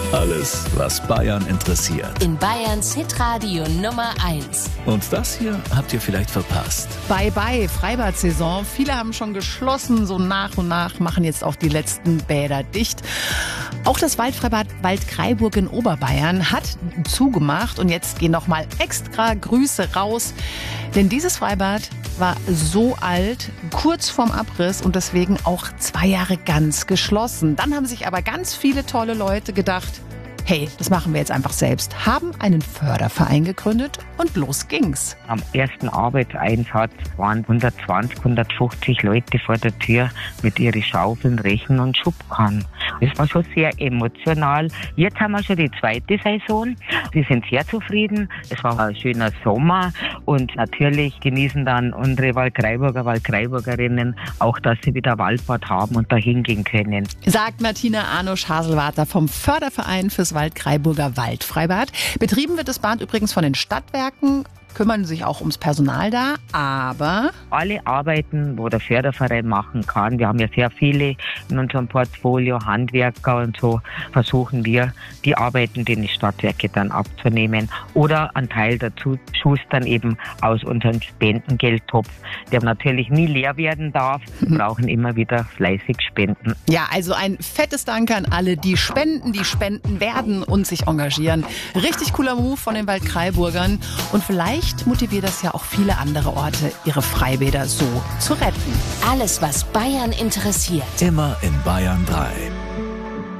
Alles, was Bayern interessiert. In Bayerns Hitradio Nummer 1. Und das hier habt ihr vielleicht verpasst. Bye bye, Freibad-Saison. Viele haben schon geschlossen, so nach und nach machen jetzt auch die letzten Bäder dicht. Auch das Waldfreibad Waldkraiburg in Oberbayern hat zugemacht und jetzt gehen noch mal extra Grüße raus, denn dieses Freibad war so alt, kurz vorm Abriss und deswegen auch 2 Jahre ganz geschlossen. Dann haben sich aber ganz viele tolle Leute gedacht, hey, das machen wir jetzt einfach selbst, haben einen Förderverein gegründet und los ging's. Am ersten Arbeitseinsatz waren 120, 150 Leute vor der Tür mit ihren Schaufeln, Rechen und Schubkarren. Das war schon sehr emotional. Jetzt haben wir schon die 2. Saison. Wir sind sehr zufrieden. Es war ein schöner Sommer und natürlich genießen dann unsere Waldkraiburgerinnen auch, dass sie wieder Waldbad haben und dahin gehen können. Sagt Martina Arnusch-Haselwater vom Förderverein fürs Waldkraiburger Waldfreibad. Betrieben wird das Bad übrigens von den Stadtwerken, kümmern sich auch ums Personal da, aber alle Arbeiten, wo der Förderverein machen kann, wir haben ja sehr viele in unserem Portfolio, Handwerker und so, versuchen wir, die Arbeiten, die Stadtwerke dann abzunehmen oder einen Teil dazu schustern eben aus unserem Spendengeldtopf, der natürlich nie leer werden darf. Wir brauchen immer wieder fleißig Spenden. Ja, also ein fettes Dank an alle, die spenden werden und sich engagieren. Richtig cooler Move von den Waldkraiburgern und vielleicht motiviert das ja auch viele andere Orte, ihre Freibäder so zu retten. Alles, was Bayern interessiert. Immer in Bayern 3.